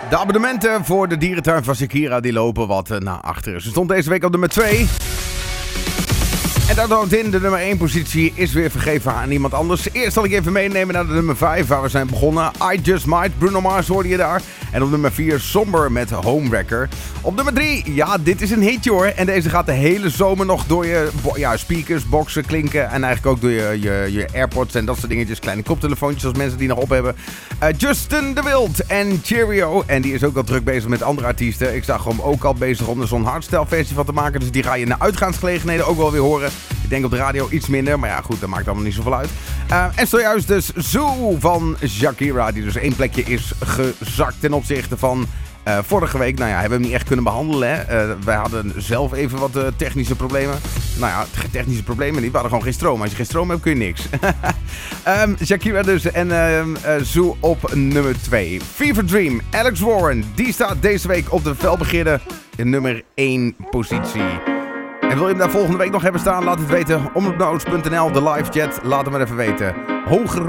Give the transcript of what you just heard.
De abonnementen voor de dierentuin van Shakira die lopen wat naar achteren. Ze stond deze week op nummer 2. En dat houdt in, de nummer 1 positie is weer vergeven aan iemand anders. Eerst zal ik even meenemen naar de nummer 5, waar we zijn begonnen. I Just Might, Bruno Mars hoorde je daar. En op nummer 4, Somber met Homewrecker. Op nummer 3, ja, dit is een hitje hoor. En deze gaat de hele zomer nog door je speakers, boxen, klinken. En eigenlijk ook door je AirPods en dat soort dingetjes. Kleine koptelefoontjes als mensen die nog op hebben. Justin de Wild en Cheerio. En die is ook al druk bezig met andere artiesten. Ik zag hem ook al bezig om er zo'n hardstyle versie van te maken. Dus die ga je naar uitgaansgelegenheden ook wel weer horen. Ik denk op de radio iets minder, maar ja goed, dat maakt allemaal niet zoveel uit. En zojuist dus Zoo van Shakira, die dus 1 plekje is gezakt ten opzichte van vorige week. Nou ja, hebben we hem niet echt kunnen behandelen. Hè? Wij hadden zelf even wat technische problemen. Nou ja, technische problemen niet, we hadden gewoon geen stroom. Als je geen stroom hebt kun je niks. Shakira dus en Zoo op nummer 2. Fever Dream, Alex Warren, die staat deze week op de felbegeerde nummer 1 positie. En wil je hem daar volgende week nog hebben staan? Laat het weten. Omroepnotes.nl, de live chat. Laat het maar even weten. Hoger